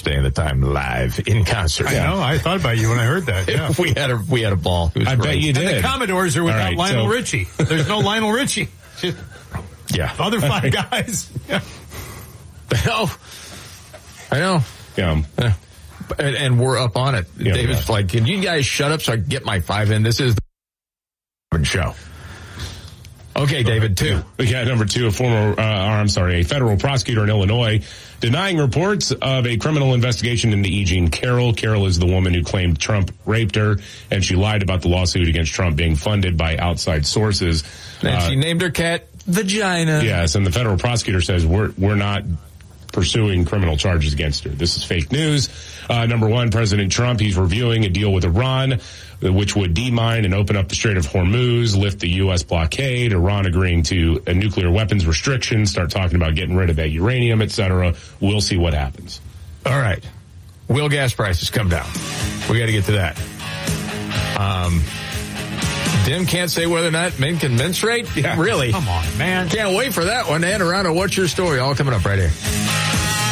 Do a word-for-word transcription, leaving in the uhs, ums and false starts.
Stay in the Time live in concert. I know. I thought about you when I heard that. Yeah. we had a we had a ball. It was I great. bet you did. And the Commodores are without right, Lionel so- Richie. There's no Lionel Richie. Yeah. Other five guys. Yeah. Oh, I know. Yeah. Yeah. And, and we're up on it. Yeah, David's yeah. like, can you guys shut up so I can get my five in? This is the show. Okay, David, two. We got number two, a former, uh, or I'm sorry, a federal prosecutor in Illinois denying reports of a criminal investigation into E. Jean Carroll. Carroll is the woman who claimed Trump raped her, and she lied about the lawsuit against Trump being funded by outside sources. And Uh, she named her cat Vagina. Yes, and the federal prosecutor says we're we're not pursuing criminal charges against her. This is fake news. Uh, number one, President Trump, he's reviewing a deal with Iran, which would demine and open up the Strait of Hormuz, lift the U S blockade, Iran agreeing to a nuclear weapons restriction, start talking about getting rid of that uranium, et cetera. We'll see what happens. All right. Will gas prices come down? We got to get to that. Um, Dim can't say whether or not men can menstruate? Yeah. Really? Come on, man. Can't wait for that one. And Arano, what's your story? All coming up right here.